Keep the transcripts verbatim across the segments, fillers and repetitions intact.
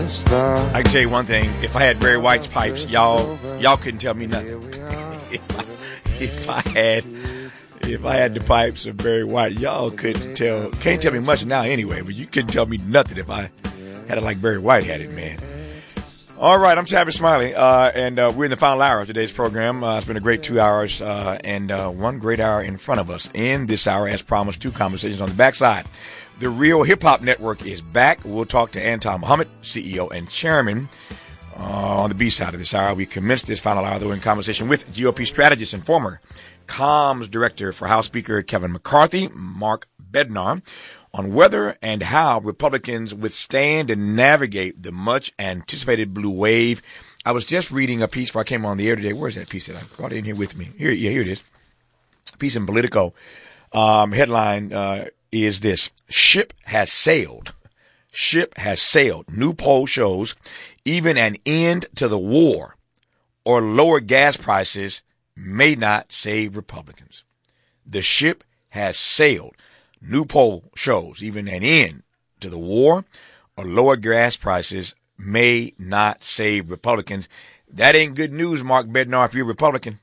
I can tell you one thing. If I had Barry White's pipes, y'all y'all couldn't tell me nothing. if, I, if I had if I had the pipes of Barry White, y'all couldn't tell can't tell me much now anyway, but you couldn't tell me nothing if I had it like Barry White had it, man. All right, I'm Tavis Smiley, uh, and uh, we're in the final hour of today's program. Uh, it's been a great two hours uh, and uh, one great hour in front of us. In this hour, as promised, two conversations on the backside. The Real Hip Hop Network is back. We'll talk to Anton Muhammad, C E O and Chairman. Uh, on the B side of this hour, we commenced this final hour, though, in conversation with G O P strategist and former comms director for House Speaker Kevin McCarthy, Mark Bednar, on whether and how Republicans withstand and navigate the much-anticipated blue wave. I was just reading a piece before I came on the air today. Where's that piece that I brought in here with me? Here, yeah, here it is. A piece in Politico. Um, headline uh, is this: Ship has sailed. Ship has sailed. New poll shows even an end to the war or lower gas prices may not save Republicans. The ship has sailed. New poll shows even an end to the war or lower gas prices may not save Republicans. That ain't good news, Mark Bednar, if you're a Republican.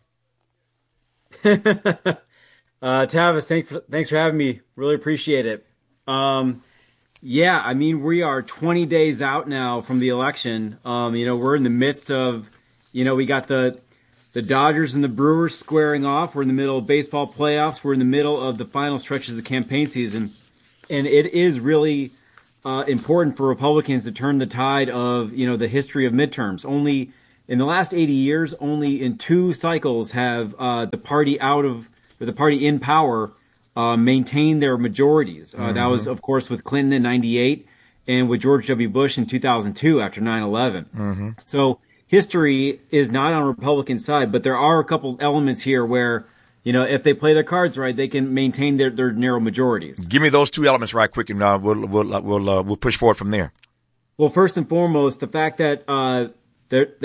uh, Tavis, thanks for, thanks for having me. Really appreciate it. Um, yeah, I mean, we are twenty days out now from the election. Um, you know, we're in the midst of, you know, we got the The Dodgers and the Brewers squaring off. We're in the middle of baseball playoffs. We're in the middle of the final stretches of campaign season. And it is really uh, important for Republicans to turn the tide of, you know, the history of midterms. Only in the last eighty years, only in two cycles have uh, the party out of, or the party in power uh, maintained their majorities. Uh, mm-hmm. That was, of course, with Clinton in ninety-eight and with George W. Bush in two thousand two after nine eleven. Mm-hmm. So history is not on Republican side, but there are a couple elements here where, you know, if they play their cards right, they can maintain their, their narrow majorities. Give me those two elements right quick, and uh, we'll we'll uh, we'll uh, we'll push forward from there. Well, first and foremost, the fact that uh, there.